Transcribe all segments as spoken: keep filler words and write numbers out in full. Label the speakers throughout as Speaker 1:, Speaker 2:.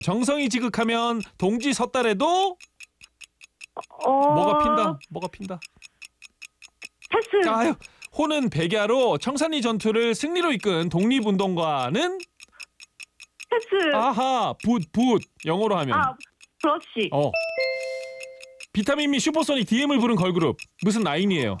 Speaker 1: 정성이 지극하면 동지 섣달에도
Speaker 2: 어...
Speaker 1: 뭐가 핀다. 뭐가 핀다.
Speaker 2: 패스.
Speaker 1: 아유, 호는 백야로 청산리 전투를 승리로 이끈 독립운동가는
Speaker 2: 패스.
Speaker 1: 아하, 붓, 붓. 영어로 하면.
Speaker 2: 아, 그렇지.
Speaker 1: 어. 비타민미 슈퍼소닉 디엠을 부른 걸그룹. 무슨 라인이에요?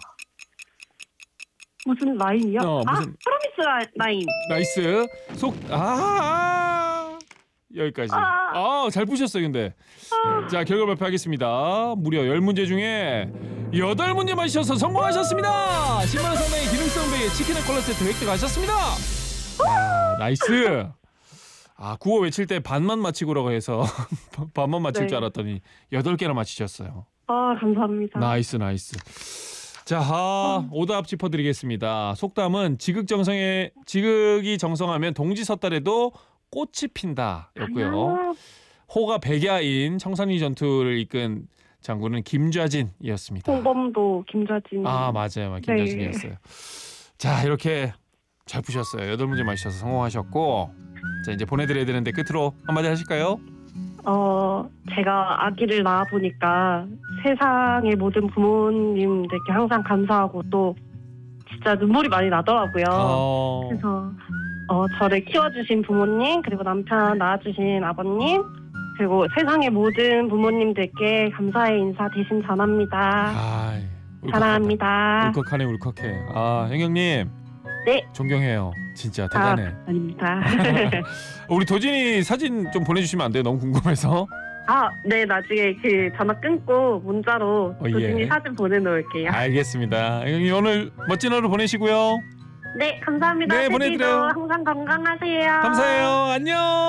Speaker 2: 무슨 라인이요?
Speaker 1: 어,
Speaker 2: 아,
Speaker 1: 무슨-
Speaker 2: 프로미스 라- 라인.
Speaker 1: 나이스. 속, 아, 아. 여기까지.
Speaker 2: 아.
Speaker 1: 아, 잘 푸셨어요, 근데. 자, 결과 발표하겠습니다. 무려 열 문제 중에 여덟 문제 맞히셔서 성공하셨습니다. 십만 원 상당의 기능성 베이에 치킨 앤 콜라 세트 획득하셨습니다. 아, 나이스. 아, 구호 외칠 때 반만 맞히고라고 해서 반만 맞힐
Speaker 2: 네.
Speaker 1: 줄 알았더니 여덟 개나 맞히셨어요.
Speaker 2: 아, 감사합니다.
Speaker 1: 나이스, 나이스. 자, 아, 오답 짚어드리겠습니다. 속담은 지극정성에 지극이 정성하면 동지 섣달에도 꽃이 핀다였고요.
Speaker 2: 아,
Speaker 1: 호가 백야인 청산리 전투를 이끈 장군은 김좌진이었습니다.
Speaker 2: 홍범도 김자진.
Speaker 1: 아, 맞아요,
Speaker 2: 네.
Speaker 1: 김좌진이었어요. 자, 이렇게 잘 푸셨어요. 여덟 문제 맞히셔서 성공하셨고, 자, 이제 보내드려야 되는데 끝으로 한마디 하실까요?
Speaker 2: 어, 제가 아기를 낳아 보니까 세상의 모든 부모님들께 항상 감사하고 또 진짜 눈물이 많이 나더라고요.
Speaker 1: 어,
Speaker 2: 그래서 어, 저를 키워주신 부모님, 그리고 남편 낳아주신 아버님, 그리고 세상의 모든 부모님들께 감사의 인사 대신 전합니다.
Speaker 1: 아이, 울컥하다.
Speaker 2: 사랑합니다.
Speaker 1: 울컥하네, 울컥해. 아, 형님.
Speaker 2: 네.
Speaker 1: 존경해요. 진짜 대단해.
Speaker 2: 아, 아닙니다.
Speaker 1: 우리 도진이 사진 좀 보내주시면 안 돼요? 너무 궁금해서.
Speaker 2: 아, 네, 나중에 그 전화 끊고 문자로
Speaker 1: 어, 예.
Speaker 2: 도진이 사진 보내놓을게요.
Speaker 1: 알겠습니다. 형님 오늘 멋진 하루 보내시고요.
Speaker 2: 네, 감사합니다.
Speaker 1: 네,
Speaker 2: 태기도
Speaker 1: 보내드려요.
Speaker 2: 항상 건강하세요.
Speaker 1: 감사해요. 안녕.